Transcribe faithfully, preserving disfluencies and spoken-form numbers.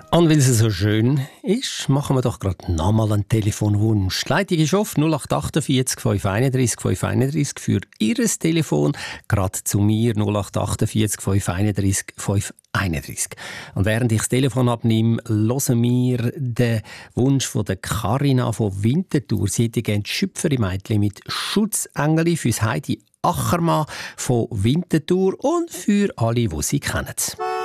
Und weil es so schön ist, machen wir doch gerade nochmal einen Telefonwunsch. Die Leitung ist offen null acht achtundvierzig fünf einunddreißig fünf einunddreißig für Ihr Telefon, gerade zu mir null acht achtundvierzig fünf einunddreißig fünf einunddreißig. Und während ich das Telefon abnehme, hören wir den Wunsch von der Carina von Winterthur. Sie hätte gerne Schüpferi-Mädchen mit Schutzengeli fürs Heidi Ackermann von Winterthur und für alle, die sie kennen.